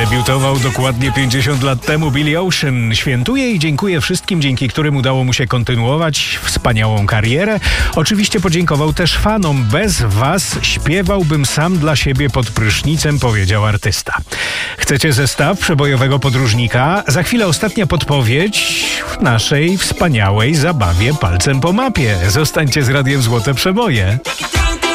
Debiutował dokładnie 50 lat temu Billy Ocean. Świętuje i dziękuję wszystkim, dzięki którym udało mu się kontynuować wspaniałą karierę. Oczywiście podziękował też fanom. Bez was śpiewałbym sam dla siebie pod prysznicem, powiedział artysta. Chcecie zestaw przebojowego podróżnika? Za chwilę ostatnia podpowiedź w naszej wspaniałej zabawie palcem po mapie. Zostańcie z Radiem Złote Przeboje.